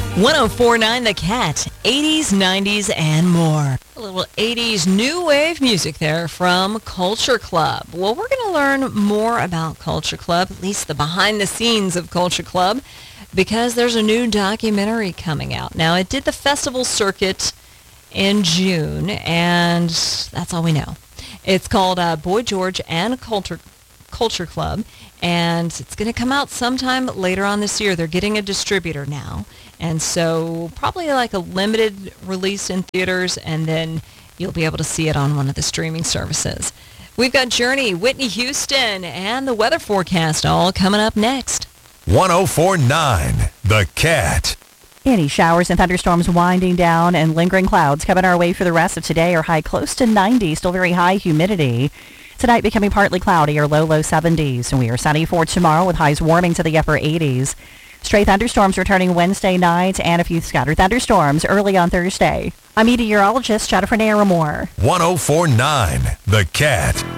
1049 The Cat, 80s, 90s, and more. A little 80s new wave music there from Culture Club. Well, we're going to learn more about Culture Club, at least the behind the scenes of Culture Club, because there's a new documentary coming out. Now, it did the festival circuit in June, and that's all we know. It's called Boy George and Culture Club, and it's going to come out sometime later on this year. They're getting a distributor now, and so probably like a limited release in theaters, and then you'll be able to see it on one of the streaming services. We've got Journey, Whitney Houston, and the weather forecast all coming up next. 1049 The Cat. Any showers and thunderstorms winding down, and lingering clouds coming our way for the rest of today are high close to 90, still very high humidity. Tonight becoming partly cloudy or low 70s, and we are sunny for tomorrow with highs warming to the upper 80s. Stray thunderstorms returning Wednesday night and a few scattered thunderstorms early on Thursday. I'm meteorologist Jennifer Naramore. 1049 The Cat.